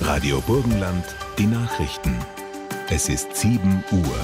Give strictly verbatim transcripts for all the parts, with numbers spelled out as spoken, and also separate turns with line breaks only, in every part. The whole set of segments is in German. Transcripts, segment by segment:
Radio Burgenland, die Nachrichten. Es ist sieben Uhr.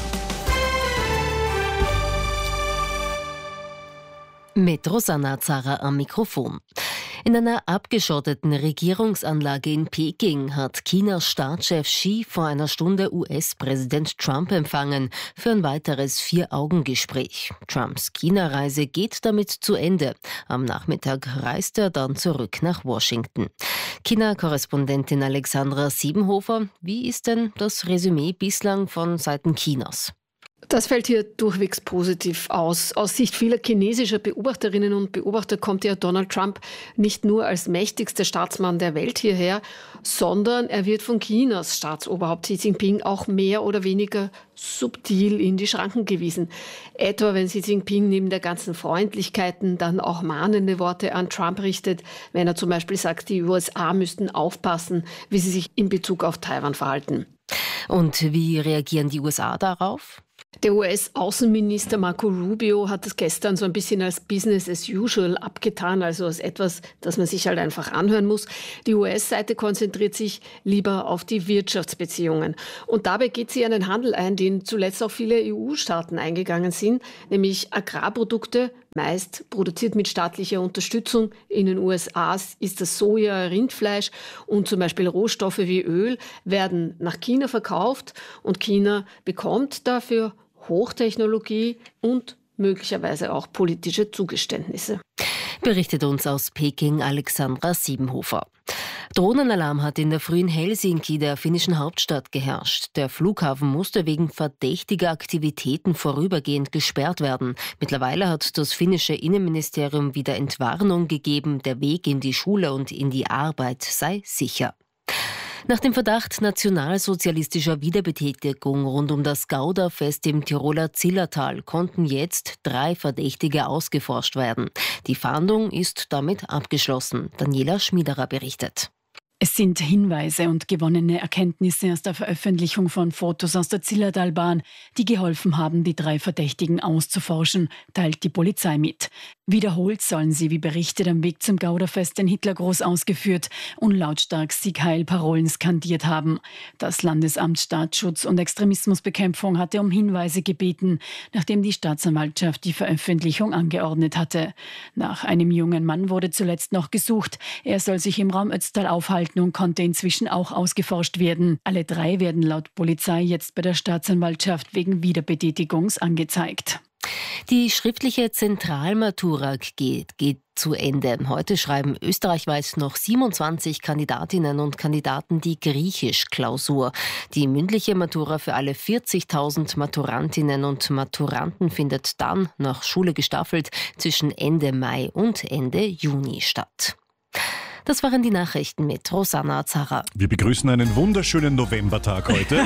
Mit Rosanna Zara am Mikrofon. In einer abgeschotteten Regierungsanlage in Peking hat Chinas Staatschef Xi vor einer Stunde U S-Präsident Trump empfangen für ein weiteres Vier-Augen-Gespräch. Trumps China-Reise geht damit zu Ende. Am Nachmittag reist er dann zurück nach Washington. China-Korrespondentin Alexandra Siebenhofer, wie ist denn das Resümee bislang von Seiten Chinas?
Das fällt hier durchwegs positiv aus. Aus Sicht vieler chinesischer Beobachterinnen und Beobachter kommt ja Donald Trump nicht nur als mächtigster Staatsmann der Welt hierher, sondern er wird von Chinas Staatsoberhaupt Xi Jinping auch mehr oder weniger subtil in die Schranken gewiesen. Etwa wenn Xi Jinping neben der ganzen Freundlichkeiten dann auch mahnende Worte an Trump richtet, wenn er zum Beispiel sagt, die U S A müssten aufpassen, wie sie sich in Bezug auf Taiwan verhalten.
Und wie reagieren die U S A darauf?
Der U S-Außenminister Marco Rubio hat es gestern so ein bisschen als Business as usual abgetan, also als etwas, das man sich halt einfach anhören muss. Die U S-Seite konzentriert sich lieber auf die Wirtschaftsbeziehungen. Und dabei geht sie einen Handel ein, den zuletzt auch viele E U-Staaten eingegangen sind, nämlich Agrarprodukte, meist produziert mit staatlicher Unterstützung. In den U S A ist das Soja, Rindfleisch und zum Beispiel Rohstoffe wie Öl werden nach China verkauft und China bekommt dafür Hochtechnologie und möglicherweise auch politische Zugeständnisse.
Berichtet uns aus Peking Alexandra Siebenhofer. Drohnenalarm hat in der frühen Helsinki, der finnischen Hauptstadt, geherrscht. Der Flughafen musste wegen verdächtiger Aktivitäten vorübergehend gesperrt werden. Mittlerweile hat das finnische Innenministerium wieder Entwarnung gegeben, der Weg in die Schule und in die Arbeit sei sicher. Nach dem Verdacht nationalsozialistischer Wiederbetätigung rund um das Gouda-Fest im Tiroler Zillertal konnten jetzt drei Verdächtige ausgeforscht werden. Die Fahndung ist damit abgeschlossen. Daniela Schmiederer berichtet.
Es sind Hinweise und gewonnene Erkenntnisse aus der Veröffentlichung von Fotos aus der Zillertalbahn, die geholfen haben, die drei Verdächtigen auszuforschen, teilt die Polizei mit. Wiederholt sollen sie, wie berichtet, am Weg zum Gouda-Fest den Hitlergruß ausgeführt und lautstark Sieg Heil-Parolen skandiert haben. Das Landesamt Staatsschutz und Extremismusbekämpfung hatte um Hinweise gebeten, nachdem die Staatsanwaltschaft die Veröffentlichung angeordnet hatte. Nach einem jungen Mann wurde zuletzt noch gesucht. Er soll sich im Raum Ötztal aufhalten und konnte inzwischen auch ausgeforscht werden. Alle drei werden laut Polizei jetzt bei der Staatsanwaltschaft wegen Wiederbetätigungs angezeigt.
Die schriftliche Zentralmatura geht, geht zu Ende. Heute schreiben österreichweit noch siebenundzwanzig Kandidatinnen und Kandidaten die Griechisch-Klausur. Die mündliche Matura für alle vierzigtausend Maturantinnen und Maturanten findet dann, nach Schule gestaffelt, zwischen Ende Mai und Ende Juni statt. Das waren die Nachrichten mit Rosanna Zara.
Wir begrüßen einen wunderschönen Novembertag heute.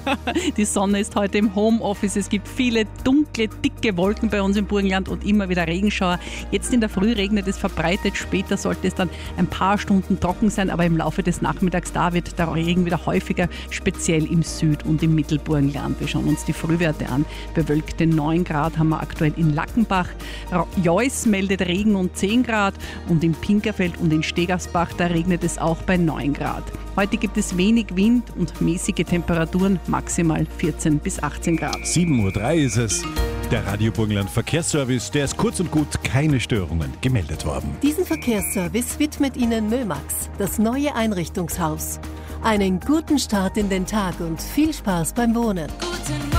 Die Sonne ist heute im Homeoffice. Es gibt viele dunkle, dicke Wolken bei uns im Burgenland und immer wieder Regenschauer. Jetzt in der Früh regnet es verbreitet. Später sollte es dann ein paar Stunden trocken sein. Aber im Laufe des Nachmittags, da wird der Regen wieder häufiger, speziell im Süd- und im Mittelburgenland. Wir schauen uns die Frühwerte an. Bewölkte neun Grad haben wir aktuell in Lackenbach. Jois meldet Regen und zehn Grad. Und in Pinkerfeld und in Stegersbach, da regnet es auch bei neun Grad. Heute gibt es wenig Wind und mäßige Temperaturen, maximal vierzehn bis achtzehn Grad.
sieben Uhr drei ist es. Der Radio Burgenland Verkehrsservice, der ist kurz und gut keine Störungen gemeldet worden.
Diesen Verkehrsservice widmet Ihnen Mömax, das neue Einrichtungshaus. Einen guten Start in den Tag und viel Spaß beim Wohnen.